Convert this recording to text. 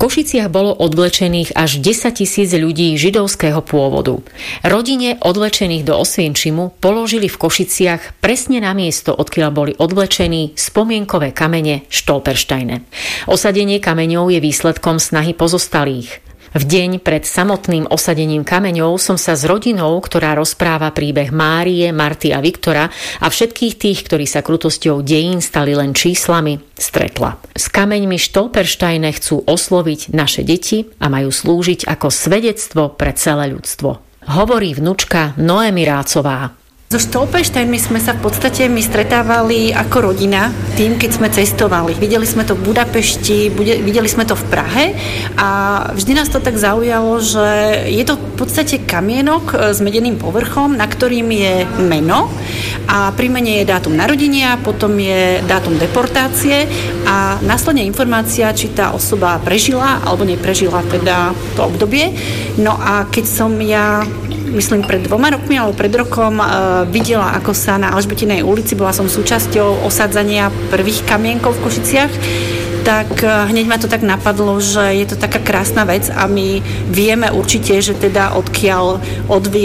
Košiciach bolo odvlečených až 10 000 ľudí židovského pôvodu. Rodine odvlečených do Osvienčimu položili v Košiciach presne na miesto, odkiaľ boli odvlečení, spomienkové kamene Stolpersteine. Osadenie kameňov je výsledkom snahy pozostalých. V deň pred samotným osadením kameňov som sa s rodinou, ktorá rozpráva príbeh Márie, Marty a Viktora a všetkých tých, ktorí sa krutosťou dejín stali len číslami, stretla. S kameňmi Stolpersteine chcú osloviť naše deti a majú slúžiť ako svedectvo pre celé ľudstvo. Hovorí vnučka Noémy Rácová. So Stolpersteinmi sme sa v podstate stretávali ako rodina tým, keď sme cestovali. Videli sme to v Budapešti, videli sme to v Prahe a vždy nás to tak zaujalo, že je to v podstate kamienok s medeným povrchom, na ktorým je meno a pri mene je dátum narodenia, potom je dátum deportácie a následne informácia, či tá osoba prežila alebo neprežila teda to obdobie. No a keď som ja myslím pred 2 rokmi alebo pred rokom videla, ako sa na Alžbetinej ulici, bola som súčasťou osadzania prvých kamienkov v Košiciach, tak hneď ma to tak napadlo, že je to taká krásna vec a my vieme určite, že teda odkiaľ odvíja